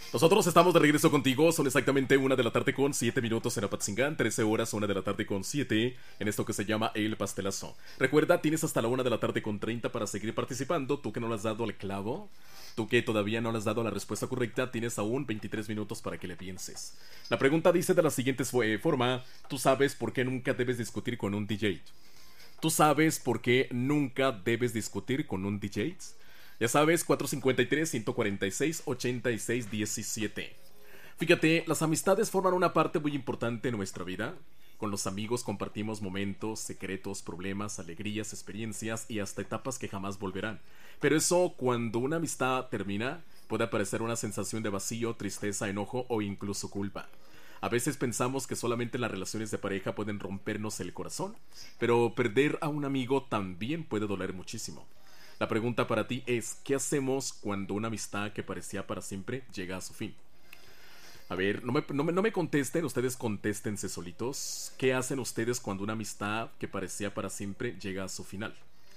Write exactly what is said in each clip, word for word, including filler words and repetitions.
Nosotros estamos de regreso contigo, son exactamente una de la tarde con siete minutos en Apatzingán, trece horas, una de la tarde con siete en esto que se llama El Pastelazo. Recuerda, tienes hasta la una de la tarde con treinta para seguir participando, tú que no le has dado al clavo, tú que todavía no le has dado la respuesta correcta, tienes aún veintitrés minutos para que le pienses. La pregunta dice de la siguiente forma, ¿tú sabes por qué nunca debes discutir con un D J? ¿Tú sabes por qué nunca debes discutir con un D J? Ya sabes, cuatro cinco tres, uno cuatro seis, ocho seis uno siete. Fíjate, las amistades forman una parte muy importante en nuestra vida. Con los amigos compartimos momentos, secretos, problemas, alegrías, experiencias y hasta etapas que jamás volverán. Pero eso, cuando una amistad termina, puede aparecer una sensación de vacío, tristeza, enojo o incluso culpa. A veces pensamos que solamente las relaciones de pareja pueden rompernos el corazón, pero perder a un amigo también puede doler muchísimo. La pregunta para ti es, ¿qué hacemos cuando una amistad que parecía para siempre llega a su fin? A ver, no me, no me, no me contesten, ustedes contéstense solitos. ¿Qué hacen ustedes cuando una amistad que parecía para siempre llega a su final?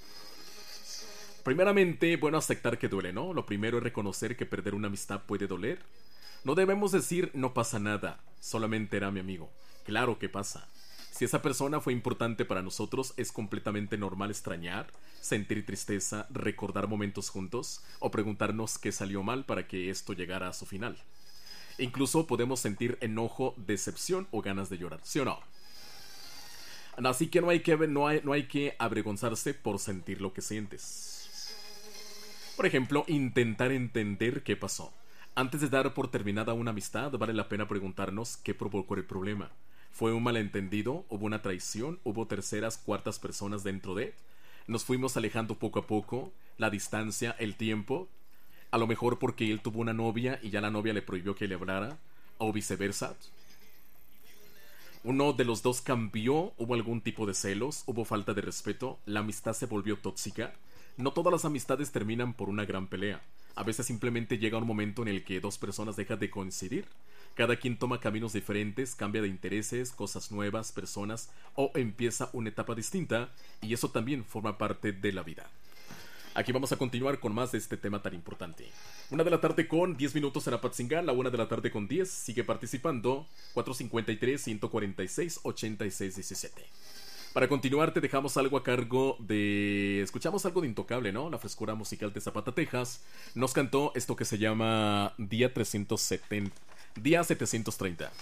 Primeramente, bueno, aceptar que duele, ¿no? Lo primero es reconocer que perder una amistad puede doler. No debemos decir, no pasa nada, solamente era mi amigo. Claro que pasa. Si esa persona fue importante para nosotros, es completamente normal extrañar, sentir tristeza, recordar momentos juntos o preguntarnos qué salió mal para que esto llegara a su final. Incluso podemos sentir enojo, decepción o ganas de llorar, ¿sí o no? Así que no hay que, no hay, no hay que avergonzarse por sentir lo que sientes. Por ejemplo, intentar entender qué pasó. Antes de dar por terminada una amistad, vale la pena preguntarnos qué provocó el problema. ¿Fue un malentendido? ¿Hubo una traición? ¿Hubo terceras, cuartas personas dentro de? ¿Nos fuimos alejando poco a poco? ¿La distancia? ¿El tiempo? A lo mejor porque él tuvo una novia y ya la novia le prohibió que le hablara, o viceversa. Uno de los dos cambió, hubo algún tipo de celos, hubo falta de respeto, la amistad se volvió tóxica. No todas las amistades terminan por una gran pelea. A veces simplemente llega un momento en el que dos personas dejan de coincidir. Cada quien toma caminos diferentes, cambia de intereses, cosas nuevas, personas, o empieza una etapa distinta, y eso también forma parte de la vida. Aquí vamos a continuar con más de este tema tan importante. Una de la tarde con diez minutos en Apatzingán, la una de la tarde con diez, sigue participando, cuatro cinco tres, uno cuatro seis, ocho seis uno siete. Para continuar te dejamos algo a cargo de... Escuchamos algo de Intocable, ¿no? La frescura musical de Zapata, Texas. Nos cantó esto que se llama Día trescientos setenta. Día setecientos treinta.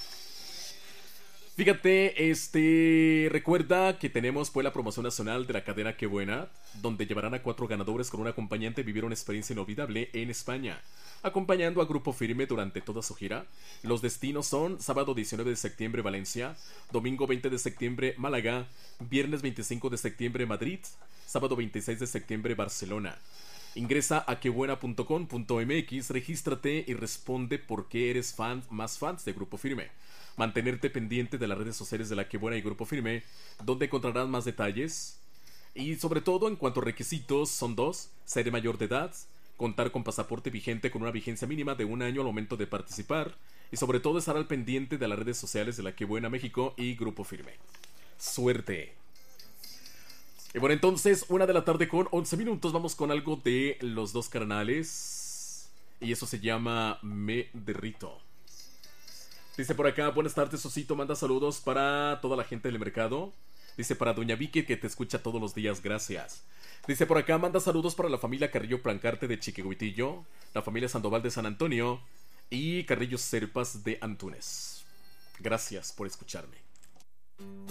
Fíjate, este... Recuerda que tenemos pues la promoción nacional de la cadena Qué Buena, donde llevarán a cuatro ganadores con un acompañante a vivir una experiencia inolvidable en España, acompañando a Grupo Firme durante toda su gira. Los destinos son sábado diecinueve de septiembre Valencia, domingo veinte de septiembre Málaga, viernes veinticinco de septiembre Madrid, sábado veintiséis de septiembre Barcelona. Ingresa a quebuena punto com punto mx, regístrate y responde por qué eres fan más fans de Grupo Firme. Mantenerte pendiente de las redes sociales de La Quebuena y Grupo Firme, donde encontrarás más detalles. Y sobre todo, en cuanto a requisitos, son dos: ser mayor de edad, contar con pasaporte vigente con una vigencia mínima de un año al momento de participar, y sobre todo estar al pendiente de las redes sociales de La Quebuena México y Grupo Firme. ¡Suerte! Y bueno, entonces, una de la tarde con once minutos, vamos con algo de Los Dos Carnales. Y eso se llama Me Derrito. Dice por acá, buenas tardes, Osito, manda saludos para toda la gente del mercado. Dice para Doña Vicky, que te escucha todos los días, gracias. Dice por acá, manda saludos para la familia Carrillo Plancarte de Chiquihuitillo, la familia Sandoval de San Antonio y Carrillo Serpas de Antunes. Gracias por escucharme.